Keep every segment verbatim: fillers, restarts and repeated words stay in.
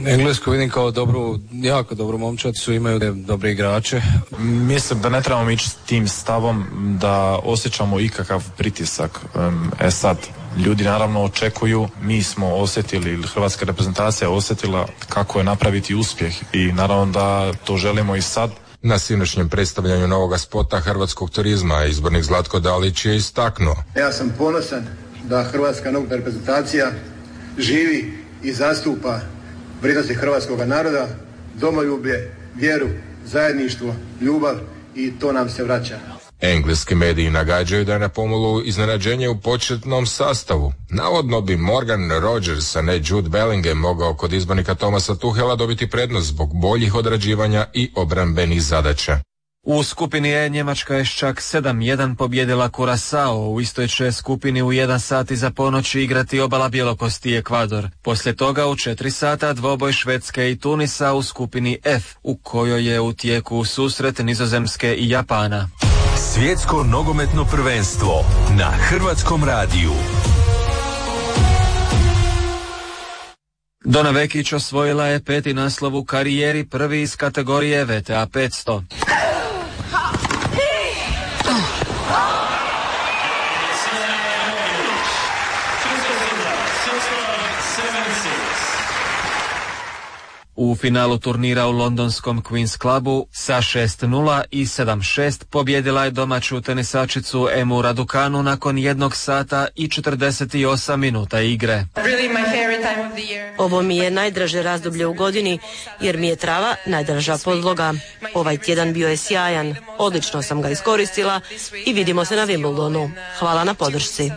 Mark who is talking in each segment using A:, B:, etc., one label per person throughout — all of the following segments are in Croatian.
A: Englesku vidim kao dobru, jako dobru momčadicu, imaju dobre igrače.
B: Mislim da ne trebamo ići s tim stavom da osjećamo ikakav pritisak. E sad, ljudi naravno očekuju, mi smo osjetili, ili hrvatska reprezentacija osjetila kako je napraviti uspjeh i naravno da to želimo i sad.
C: Na sinoćnjem predstavljanju novoga spota hrvatskog turizma izbornik Zlatko Dalić je istaknuo.
D: Ja sam ponosan da hrvatska nogometna reprezentacija živi i zastupa vrijednosti hrvatskog naroda, domoljublje, vjeru, zajedništvo, ljubav i to nam se vraća.
C: Engleski mediji nagađaju da je na pomolu iznenađenje u početnom sastavu. Navodno bi Morgan Rogers, a ne Jude Bellingham, mogao kod izbornika Thomasa Tuchela dobiti prednost zbog boljih odrađivanja i obrambenih zadaća.
E: U skupini E Njemačka je čak sedam jedan pobjedila Curaçao. U istoj će skupini u jedan sat iza ponoći igrati Obala Bjelokosti i Ekvador. Poslije toga u četiri sata dvoboj Švedske i Tunisa u skupini F, u kojoj je u tijeku susret Nizozemske i Japana.
F: Svjetsko nogometno prvenstvo na Hrvatskom radiju.
E: Dona Vekić osvojila je peti naslov u karijeri, prvi iz kategorije V T A petsto. U finalu turnira u londonskom Queen's Clubu sa šest nula i sedam šest pobjedila je domaću tenisačicu Emu Raducanu nakon jednog sata i četrdeset osam minuta igre.
G: Ovo mi je najdraže razdoblje u godini jer mi je trava najdraža podloga. Ovaj tjedan bio je sjajan, odlično sam ga iskoristila i vidimo se na Wimbledonu. Hvala na podršci.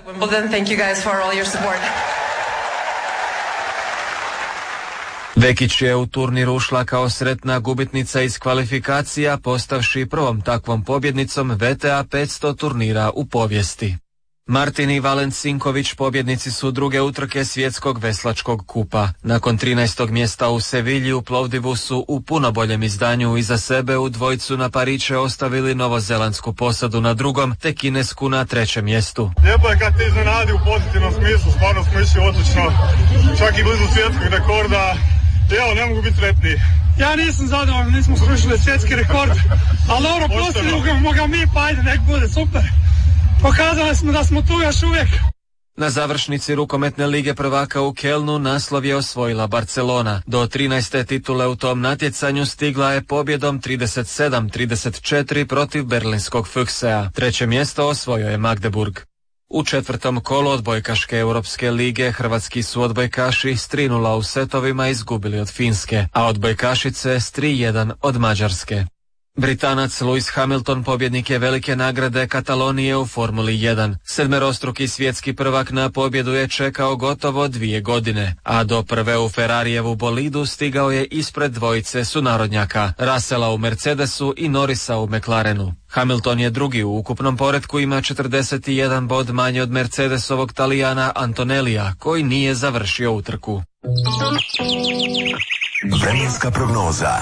E: Vekić je u turnir ušla kao sretna gubitnica iz kvalifikacija, postavši prvom takvom pobjednicom V T A petsto turnira u povijesti. Martin i Valent Sinković pobjednici su druge utrke svjetskog veslačkog kupa. Nakon trinaestog mjesta u Sevilji u Plovdivu su u puno boljem izdanju iza sebe u dvojicu na Pariće ostavili novozelandsku posadu na drugom, te kinesku na trećem mjestu.
H: Lijepo je kad te iznenadi u pozitivnom smislu, stvarno smo išli odlično, čak i blizu svjetskog rekorda. Evo, ne mogu biti sretniji.
I: Ja nisam zadovoljan, nismo srušili svjetski rekord, ali dobro, pustimo ga mi, pa ajde, nek bude, super. Pokazali smo da smo tu još uvijek.
E: Na završnici rukometne lige prvaka u Kelnu naslov je osvojila Barcelona. Do trinaeste titule u tom natjecanju stigla je pobjedom trideset sedam trideset četiri protiv berlinskog Füchsea. Treće mjesto osvojio je Magdeburg. U četvrtom kolu odbojkaške Europske lige hrvatski su odbojkaši s tri nula u setovima izgubili od Finske, a odbojkašice s tri jedan od Mađarske. Britanac Lewis Hamilton pobjednik je velike nagrade Katalonije u Formuli jedan. Sedmerostruki svjetski prvak na pobjedu je čekao gotovo dvije godine, a do prve u Ferrarijevu bolidu stigao je ispred dvojice sunarodnjaka, Russella u Mercedesu i Norrisa u McLarenu. Hamilton je drugi u ukupnom poretku, ima četrdeset jedan bod manje od Mercedesovog Talijana Antonellija, koji nije završio utrku.
F: Vremenska prognoza.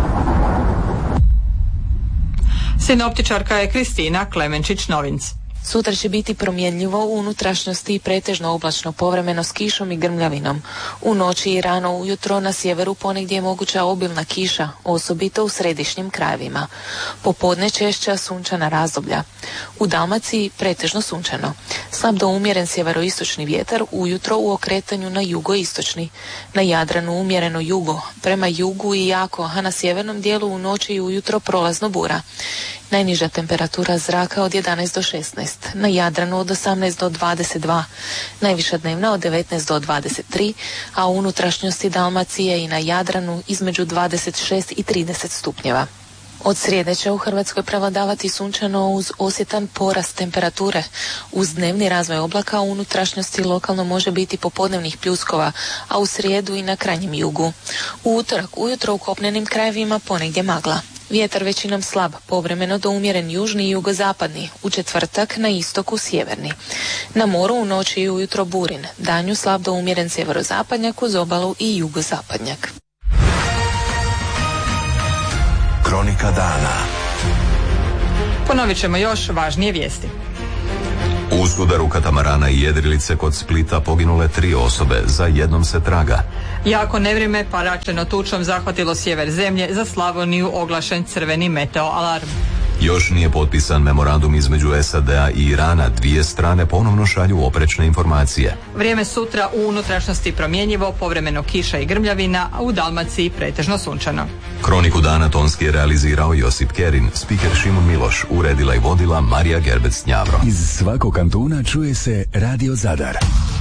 J: Sinoptičarka je Kristina Klemenčić-Novinc.
K: Sutra će biti promjenljivo u unutrašnjosti i pretežno oblačno, povremeno s kišom i grmljavinom. U noći i rano ujutro na sjeveru ponegdje je moguća obilna kiša, osobito u središnjim krajevima. Popodne češća sunčana razdoblja. U Dalmaciji pretežno sunčano. Slab do umjeren sjeveroistočni vjetar, ujutro u okretanju na jugoistočni. Na Jadranu umjereno jugo, prema jugu i jako, a na sjevernom dijelu u noći i ujutro prolazno bura. Najniža temperatura zraka od jedanaest do šesnaest, na Jadranu od osamnaest do dvadeset dva, najviša dnevna od devetnaest do dvadeset tri, a u unutrašnjosti Dalmacije i na Jadranu između dvadeset šest i trideset stupnjeva. Od srijede će u Hrvatskoj prevladavati sunčano uz osjetan porast temperature. Uz dnevni razvoj oblaka u unutrašnjosti lokalno može biti popodnevnih pljuskova, a u srijedu i na krajnjem jugu. U utorak ujutro u kopnenim krajevima ponegdje magla. Vjetar većinom slab, povremeno do umjeren južni i jugozapadni, u četvrtak na istoku sjeverni. Na moru u noći i ujutro burin, danju slab do umjeren sjeverozapadnjak uz obalu i jugozapadnjak.
F: Kronika dana.
J: Ponovit ćemo još važnije vijesti.
F: U udaru katamarana i jedrilice kod Splita poginule tri osobe, za jednom se traga.
J: Jako nevrijeme paračeno tučom zahvatilo sjever zemlje, za Slavoniju oglašen crveni meteo alarm.
F: Još nije potpisan memorandum između S A D-a i Irana, dvije strane ponovno šalju oprečne informacije.
J: Vrijeme sutra u unutrašnjosti promjenjivo, povremeno kiša i grmljavina, a u Dalmaciji pretežno sunčano.
F: Kroniku dana tonski je realizirao Josip Kerin, spiker Šimun Miloš, uredila i vodila Marija Gerbec-Njavro.
L: Iz svakog kantuna čuje se Radio Zadar.